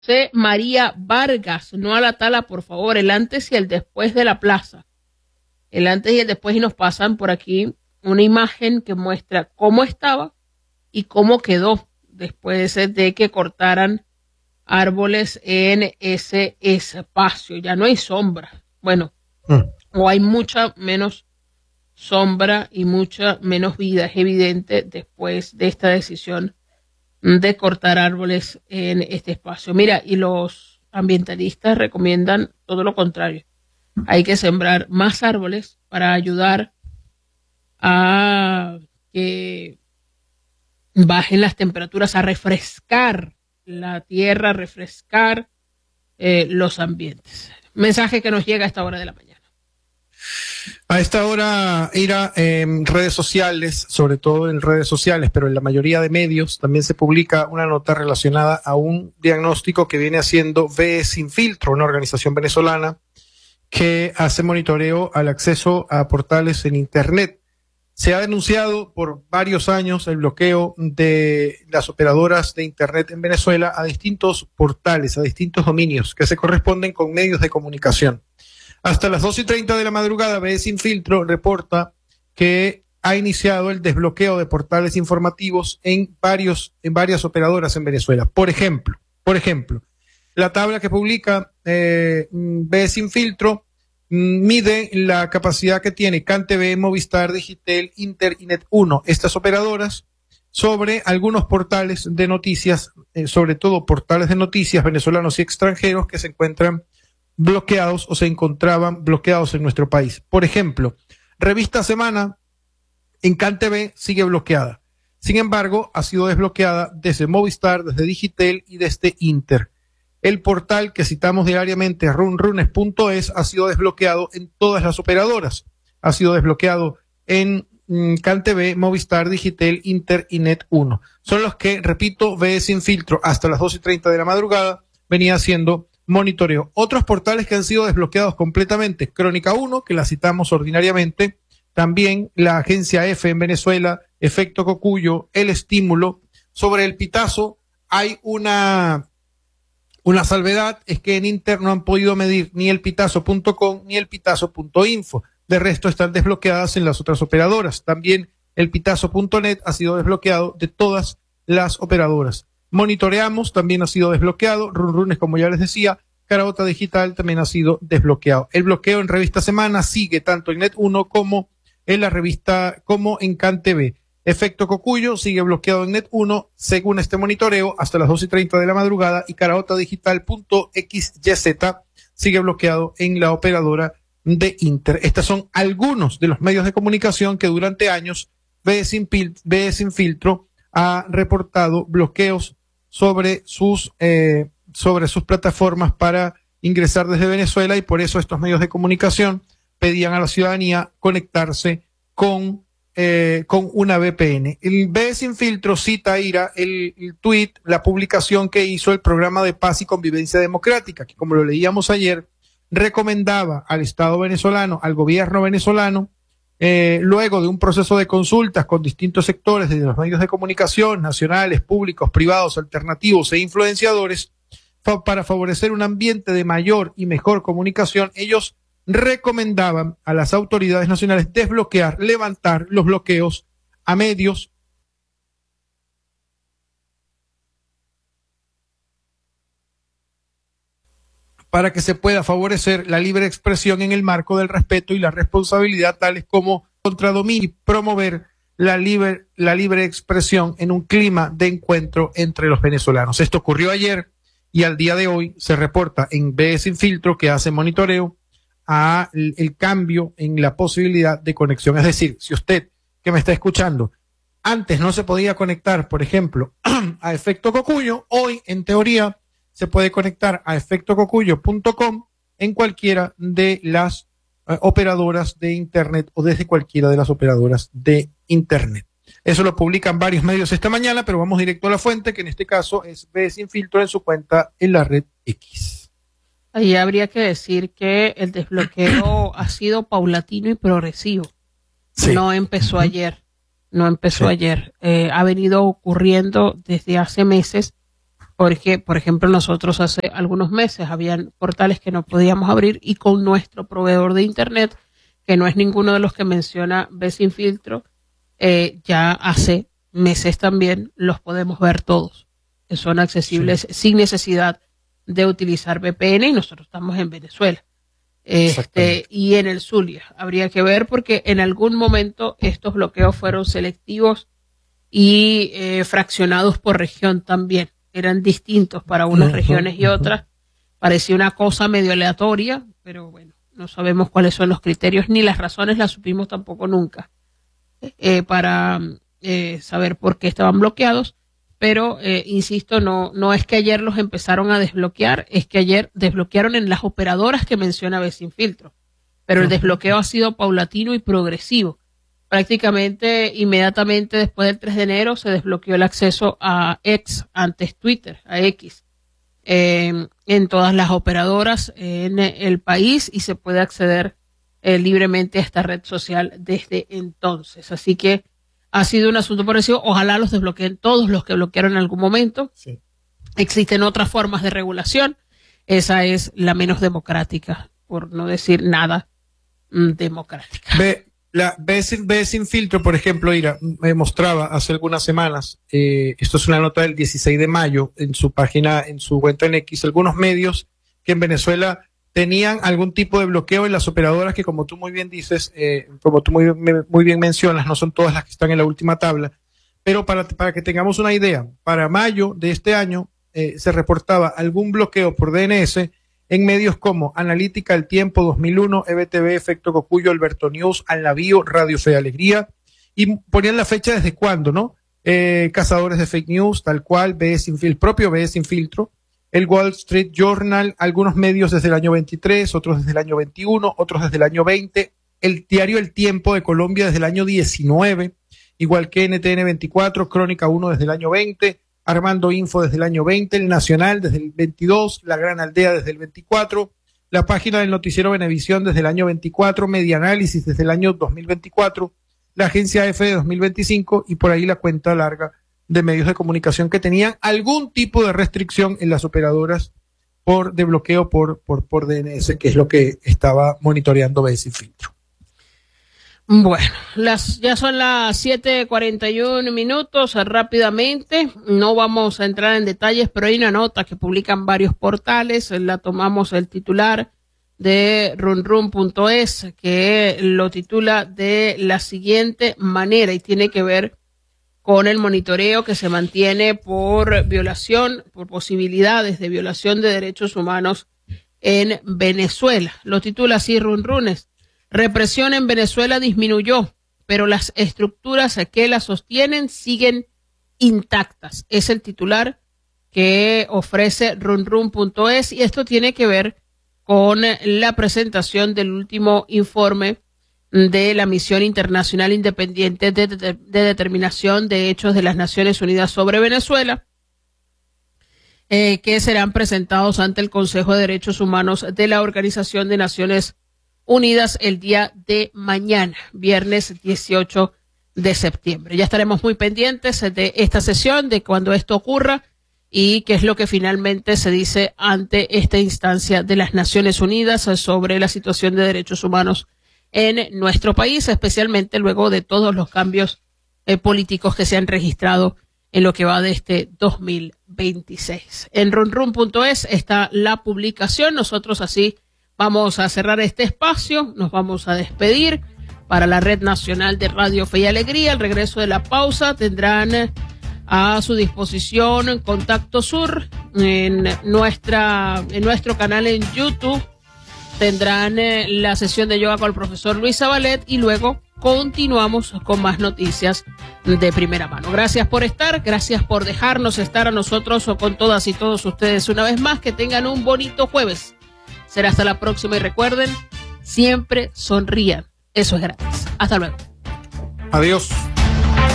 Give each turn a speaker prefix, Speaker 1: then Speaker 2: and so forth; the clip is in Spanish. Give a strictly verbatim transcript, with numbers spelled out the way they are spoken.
Speaker 1: José María Vargas, no a la tala, por favor, el antes y el después de la plaza. El antes y el después, y nos pasan por aquí una imagen que muestra cómo estaba y cómo quedó después de que cortaran árboles en ese espacio. Ya no hay sombra. Bueno, mm. o hay mucha menos sombra y mucha menos vida, es evidente, después de esta decisión de cortar árboles en este espacio. Mira, y los ambientalistas recomiendan todo lo contrario. Hay que sembrar más árboles para ayudar a que bajen las temperaturas, a refrescar la tierra, a refrescar eh, los ambientes. Mensaje que nos llega a esta hora de la mañana.
Speaker 2: A esta hora, Ira, en redes sociales, sobre todo en redes sociales, pero en la mayoría de medios, también se publica una nota relacionada a un diagnóstico que viene haciendo Ve Sin Filtro, una organización venezolana que hace monitoreo al acceso a portales en Internet. Se ha denunciado por varios años el bloqueo de las operadoras de Internet en Venezuela a distintos portales, a distintos dominios que se corresponden con medios de comunicación. Hasta las dos y treinta de la madrugada, Ve Sin Filtro reporta que ha iniciado el desbloqueo de portales informativos en varios, en varias operadoras en Venezuela. Por ejemplo, por ejemplo, la tabla que publica eh, Ve Sin Filtro mide la capacidad que tiene CanTV, Movistar, Digitel, Inter y Net uno, estas operadoras, sobre algunos portales de noticias, eh, sobre todo portales de noticias venezolanos y extranjeros que se encuentran bloqueados o se encontraban bloqueados en nuestro país. Por ejemplo, Revista Semana en CanTV sigue bloqueada. Sin embargo, ha sido desbloqueada desde Movistar, desde Digitel y desde Inter. El portal que citamos diariamente, runrunes punto es, ha sido desbloqueado en todas las operadoras. Ha sido desbloqueado en mm, CanTV, Movistar, Digitel, Inter y Net uno. Son los que, repito, Ve Sin Filtro hasta las dos y treinta de la madrugada venía haciendo monitoreo. Otros portales que han sido desbloqueados completamente, Crónica uno, que la citamos ordinariamente, también la Agencia F en Venezuela, Efecto Cocuyo, El Estímulo. Sobre el Pitazo hay una, una salvedad, es que en Inter no han podido medir ni el pitazo punto com ni el pitazo punto info. De resto están desbloqueadas en las otras operadoras. También el pitazo punto net ha sido desbloqueado de todas las operadoras. Monitoreamos, también ha sido desbloqueado. Runrunes, como ya les decía. Caraota Digital también ha sido desbloqueado. El bloqueo en Revista Semana sigue tanto en Net uno como en la revista, como en CanTV. Efecto Cocuyo sigue bloqueado en Net uno, según este monitoreo, hasta las dos y treinta de la madrugada, y Caraota Digital punto equis ye zeta sigue bloqueado en la operadora de Inter. Estos son algunos de los medios de comunicación que durante años Ve Sin, Ve Sin Filtro ha reportado bloqueos sobre sus eh, sobre sus plataformas para ingresar desde Venezuela, y por eso estos medios de comunicación pedían a la ciudadanía conectarse con eh, con una ve pe ene. El Ve Sin Filtro cita, Ira, el, el tweet, la publicación que hizo el Programa de Paz y Convivencia Democrática, que, como lo leíamos ayer, recomendaba al Estado venezolano, al gobierno venezolano, Eh, luego de un proceso de consultas con distintos sectores de los medios de comunicación, nacionales, públicos, privados, alternativos e influenciadores, fa- para favorecer un ambiente de mayor y mejor comunicación, ellos recomendaban a las autoridades nacionales desbloquear, levantar los bloqueos a medios para que se pueda favorecer la libre expresión en el marco del respeto y la responsabilidad, tales como contradominio y promover la libre, la libre expresión en un clima de encuentro entre los venezolanos. Esto ocurrió ayer y al día de hoy se reporta en Ve Sin Filtro, que hace monitoreo, a el, el cambio en la posibilidad de conexión. Es decir, si usted que me está escuchando antes no se podía conectar, por ejemplo, a Efecto Cocuyo, hoy en teoría se puede conectar a efecto cocuyo punto com en cualquiera de las eh, operadoras de Internet o desde cualquiera de las operadoras de Internet. Eso lo publican varios medios esta mañana, pero vamos directo a la fuente, que en este caso es Ve Sin Filtro en su cuenta en la red X.
Speaker 1: Ahí habría que decir que el desbloqueo ha sido paulatino y progresivo. Sí. No empezó uh-huh. ayer, no empezó sí. ayer. Eh, ha venido ocurriendo desde hace meses, Porque, por ejemplo, nosotros hace algunos meses habían portales que no podíamos abrir y con nuestro proveedor de Internet, que no es ninguno de los que menciona B Sin Filtro, eh, ya hace meses también los podemos ver todos, que son accesibles sí. sin necesidad de utilizar V P N, y nosotros estamos en Venezuela. Este, y en el Zulia habría que ver, porque en algún momento estos bloqueos fueron selectivos y eh, fraccionados por región también. Eran distintos para unas uh-huh, regiones y uh-huh. otras. Parecía una cosa medio aleatoria, pero bueno, no sabemos cuáles son los criterios ni las razones, las supimos tampoco nunca eh, para eh, saber por qué estaban bloqueados. Pero, eh, insisto, no, no es que ayer los empezaron a desbloquear, es que ayer desbloquearon en las operadoras que menciona B Sin Filtro. Pero el desbloqueo ha sido paulatino y progresivo. Prácticamente inmediatamente después del tres de enero se desbloqueó el acceso a X, antes Twitter, a X, eh, en todas las operadoras en el país, y se puede acceder eh, libremente a esta red social desde entonces. Así que ha sido un asunto progresivo. Ojalá los desbloqueen todos los que bloquearon en algún momento. Sí. Existen otras formas de regulación. Esa es la menos democrática, por no decir nada mm, democrática.
Speaker 2: Ve. La B sin, B Sin Filtro, por ejemplo, Ira, me mostraba hace algunas semanas, eh, esto es una nota del dieciséis de mayo, en su página, en su cuenta en X, algunos medios que en Venezuela tenían algún tipo de bloqueo en las operadoras que, como tú muy bien dices, eh, como tú muy, muy bien mencionas, no son todas las que están en la última tabla, pero para, para que tengamos una idea, para mayo de este año eh, se reportaba algún bloqueo por D N S en medios como Analítica, El Tiempo, dos mil uno, E B T V, Efecto Cocuyo, Alberto News, Al Navío, Radio Fe y Alegría, y ponían la fecha desde cuándo, ¿no? Eh, Cazadores de Fake News, tal cual, B Sin Filtro, propio B Sin Filtro, el Wall Street Journal, algunos medios desde el año veintitrés, otros desde el año veintiuno, otros desde el año veinte, el diario El Tiempo de Colombia desde el año diecinueve, igual que N T N veinticuatro, Crónica uno desde el año veinte, Armando Info desde el año veinte, el Nacional desde el veintidós, La Gran Aldea desde el veinticuatro, la página del noticiero Venevisión desde el año veinticuatro, Medianálisis desde el año dos mil veinticuatro, la agencia F de dos mil veinticinco, y por ahí la cuenta larga de medios de comunicación que tenían algún tipo de restricción en las operadoras por de bloqueo por, por, por D N S, que es lo que estaba monitoreando B Sin Filtro.
Speaker 1: Bueno, las, ya son las siete cuarenta y uno minutos, rápidamente, no vamos a entrar en detalles, pero hay una nota que publican varios portales, la tomamos el titular de runrun punto es, que lo titula de la siguiente manera y tiene que ver con el monitoreo que se mantiene por violación, por posibilidades de violación de derechos humanos en Venezuela. Lo titula así Runrunes. Represión en Venezuela disminuyó, pero las estructuras que la sostienen siguen intactas. Es el titular que ofrece runrun punto es, y esto tiene que ver con la presentación del último informe de la Misión Internacional Independiente de, de, de Determinación de Hechos de las Naciones Unidas sobre Venezuela, eh, que serán presentados ante el Consejo de Derechos Humanos de la Organización de Naciones Unidas el día de mañana, viernes dieciocho de septiembre. Ya estaremos muy pendientes de esta sesión, de cuando esto ocurra y qué es lo que finalmente se dice ante esta instancia de las Naciones Unidas sobre la situación de derechos humanos en nuestro país, especialmente luego de todos los cambios eh, políticos que se han registrado en lo que va de este dos mil veintiséis. En runrun punto es está la publicación. Nosotros así vamos a cerrar este espacio, nos vamos a despedir para la Red Nacional de Radio Fe y Alegría. Al regreso de la pausa tendrán a su disposición Contacto Sur en nuestra en nuestro canal en YouTube. Tendrán eh, la sesión de yoga con el profesor Luis Zabalet y luego continuamos con más noticias de primera mano. Gracias por estar, gracias por dejarnos estar a nosotros o con todas y todos ustedes una vez más. Que tengan un bonito jueves. Será hasta la próxima y recuerden, siempre sonrían. Eso es gratis. Hasta luego.
Speaker 2: Adiós.